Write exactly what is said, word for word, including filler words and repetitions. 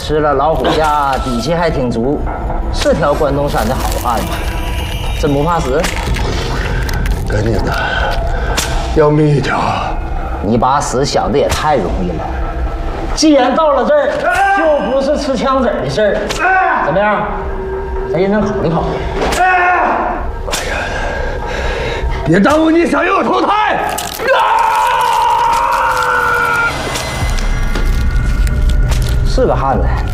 吃了老虎架，底气还挺足，是条关东山的好汉子，真不怕死？ 跟你呢，要命一条。 你把死想的也太容易了。既然到了这儿，就不是吃枪子的事儿。怎么样？咱认真考虑考虑。 哎呀，别耽误你想要投胎！啊！ 是个汉子。